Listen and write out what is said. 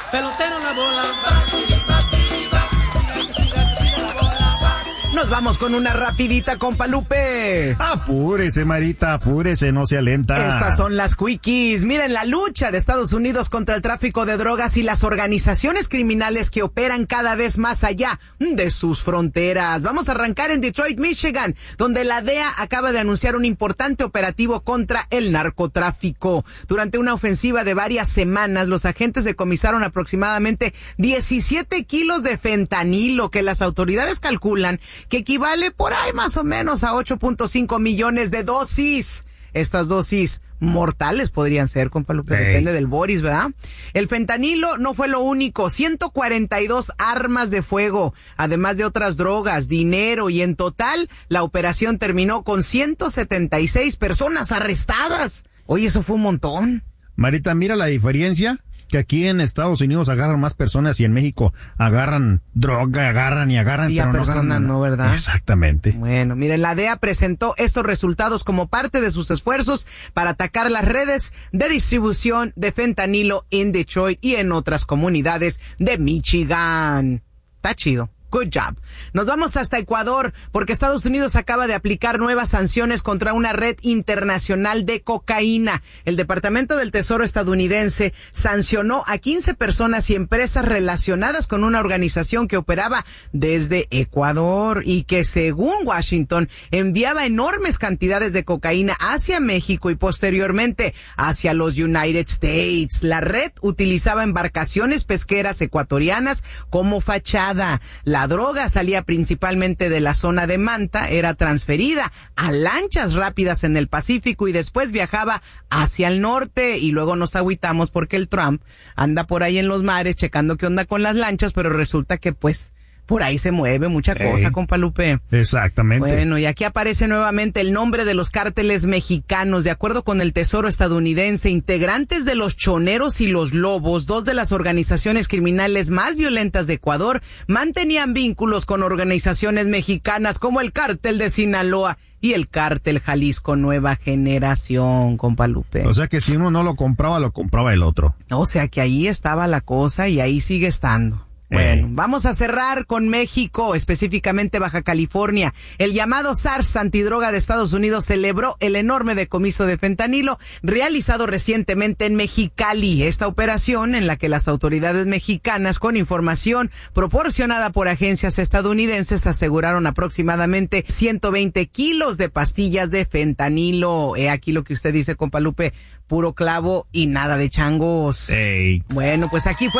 Pelotero la bola. Nos vamos con una rapidita, compa Lupe. Apúrese, Marita, apúrese, no se alenta. Estas son las quickies. Miren, la lucha de Estados Unidos contra el tráfico de drogas y las organizaciones criminales que operan cada vez más allá de sus fronteras. Vamos a arrancar en Detroit, Michigan, donde la DEA acaba de anunciar un importante operativo contra el narcotráfico. Durante una ofensiva de varias semanas, los agentes decomisaron aproximadamente 17 kilos de fentanilo, que las autoridades calculan que equivale por ahí más o menos a 8.5 millones de dosis. Estas dosis mortales podrían ser, compa Lupe, depende del Boris, ¿verdad? El fentanilo no fue lo único, 142 armas de fuego, además de otras drogas, dinero, y en total la operación terminó con 176 personas arrestadas. Oye, eso fue un montón. Marita, mira la diferencia, que aquí en Estados Unidos agarran más personas y en México agarran droga, agarran, y pero a personas no, ¿verdad? Exactamente. Bueno, miren, la DEA presentó estos resultados como parte de sus esfuerzos para atacar las redes de distribución de fentanilo en Detroit y en otras comunidades de Michigan. Está chido. Good job. Nos vamos hasta Ecuador porque Estados Unidos acaba de aplicar nuevas sanciones contra una red internacional de cocaína. El Departamento del Tesoro estadounidense sancionó a 15 personas y empresas relacionadas con una organización que operaba desde Ecuador y que, según Washington, enviaba enormes cantidades de cocaína hacia México y posteriormente hacia los United States. La red utilizaba embarcaciones pesqueras ecuatorianas como fachada. La droga salía principalmente de la zona de Manta, era transferida a lanchas rápidas en el Pacífico y después viajaba hacia el norte, y luego nos agüitamos porque el Trump anda por ahí en los mares checando qué onda con las lanchas, pero resulta que pues por ahí se mueve mucha cosa, compa Lupe. Exactamente. Bueno, y aquí aparece nuevamente el nombre de los cárteles mexicanos. De acuerdo con el Tesoro estadounidense, integrantes de los Choneros y los Lobos, dos de las organizaciones criminales más violentas de Ecuador, mantenían vínculos con organizaciones mexicanas como el Cártel de Sinaloa y el Cártel Jalisco Nueva Generación, compa Lupe. O sea que si uno no lo compraba el otro. O sea que ahí estaba la cosa y ahí sigue estando. Bueno, vamos a cerrar con México, específicamente Baja California. El llamado SARS antidroga de Estados Unidos celebró el enorme decomiso de fentanilo realizado recientemente en Mexicali. Esta operación, en la que las autoridades mexicanas, con información proporcionada por agencias estadounidenses, aseguraron aproximadamente 120 kilos de pastillas de fentanilo. Aquí lo que usted dice, compa Lupe, puro clavo y nada de changos. Ey. Bueno, pues aquí fue